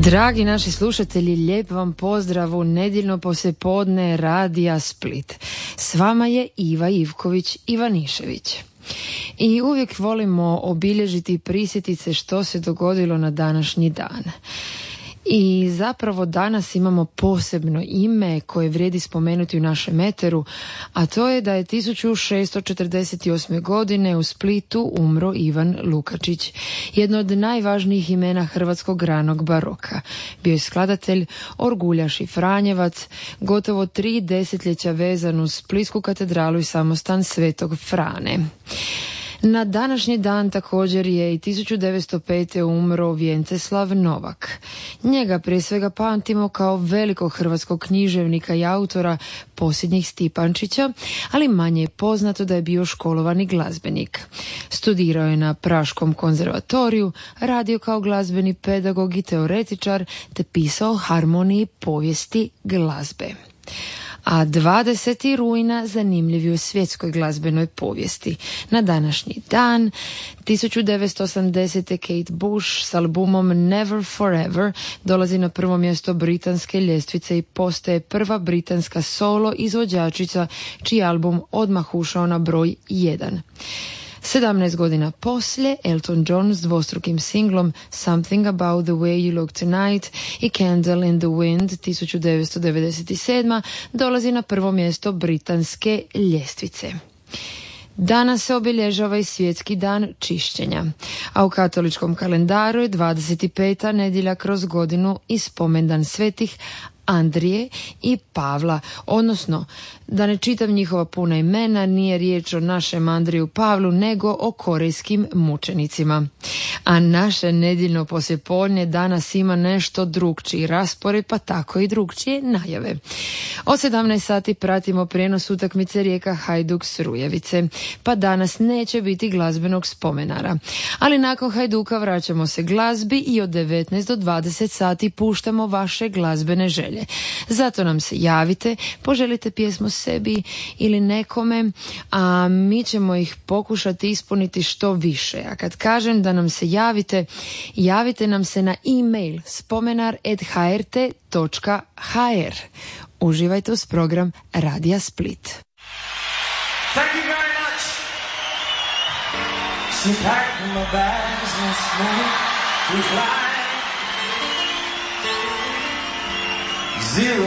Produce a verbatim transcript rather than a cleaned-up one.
Dragi naši slušatelji, lijep vam pozdrav u nedjeljno poslijepodne Radija Split. S vama je Iva Ivković Ivanišević. I uvijek volimo obilježiti i prisjetiti se što se dogodilo na današnji dan. I zapravo danas imamo posebno ime koje vrijedi spomenuti u našem eteru, a to je da je tisuću šesto četrdeset osme. godine u Splitu umro Ivan Lukačić, jedno od najvažnijih imena hrvatskog ranog baroka. Bio je skladatelj, orguljaš i franjevac, gotovo tri desetljeća vezan uz Splitsku katedralu i samostan Svetog Frane. Na današnji dan također je i tisuću devetsto pete. umro Vjenceslav Novak. Njega prije svega pamtimo kao velikog hrvatskog književnika i autora Posljednjih Stipančića, ali manje je poznato da je bio školovani glazbenik. Studirao je na Praškom konzervatoriju, radio kao glazbeni pedagog i teoretičar, te pisao harmoniji povijesti glazbe. A dvadesetog rujna zanimljiv je u svjetskoj glazbenoj povijesti. Na današnji dan, tisuću devetsto osamdesete. Kate Bush s albumom Never Forever dolazi na prvo mjesto britanske ljestvice i postaje prva britanska solo izvođačica čiji album odmah ušao na broj jedan. sedamnaest godina poslije, Elton John s dvostrukim singlom Something About the Way You Look Tonight i Candle in the Wind tisuću devetsto devedeset sedme. dolazi na prvo mjesto britanske ljestvice. Danas se obilježava i svjetski dan čišćenja, a u katoličkom kalendaru je dvadeset peta nedjelja kroz godinu i spomendan svetih Andrije i Pavla, odnosno, da ne čitam njihova puna imena, nije riječ o našem Andriju Pavlu, nego o korejskim mučenicima. A naše nedjeljno poslijepodne danas ima nešto drukčiji raspored, pa tako i drukčije najave. Od sedamnaest sati pratimo prijenos utakmice Rijeka Hajduk s Rujevice, pa danas neće biti glazbenog spomenara. Ali nakon Hajduka vraćamo se glazbi i od devetnaest do dvadeset sati puštamo vaše glazbene želje. Zato nam se javite, poželite pjesmu sebi ili nekome, a mi ćemo ih pokušati ispuniti što više. A kad kažem da nam se javite, javite nam se na e-mail spomenar at h r t točka h r. Uživajte uz program Radija Split. Thank you very much. She packed my bags this morning to fly. Zero